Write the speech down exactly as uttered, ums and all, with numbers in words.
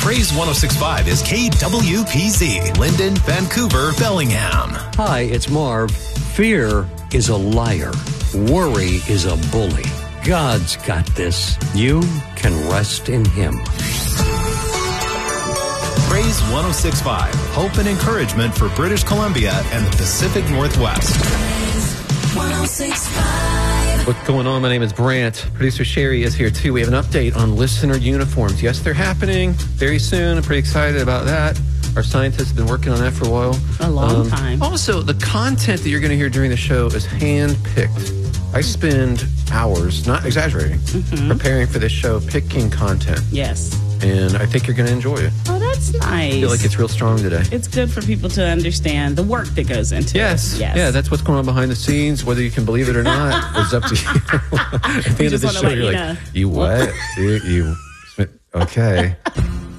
Praise one oh six point five is K W P Z, Linden, Vancouver, Bellingham. Hi, it's Marv. Fear is a liar. Worry is a bully. God's got this. You can rest in Him. Praise one oh six point five, hope and encouragement for British Columbia and the Pacific Northwest. Praise one oh six point five. What's going on? My name is Brant. Producer Sherry is here too. We have an update on listener uniforms. Yes, they're happening very soon. I'm pretty excited about that. Our scientists have been working on that for a while. A long um, time. Also, the content that you're going to hear during the show is hand-picked. I spend hours, not exaggerating, mm-hmm. preparing for this show, picking content. Yes. And I think you're going to enjoy it. Oh, that's nice. I feel like it's real strong today. It's good for people to understand the work that goes into yes. it. Yes. Yeah, that's what's going on behind the scenes. Whether you can believe it or not is up to you. At the end of the show, you're like, know. you what? you, you, okay.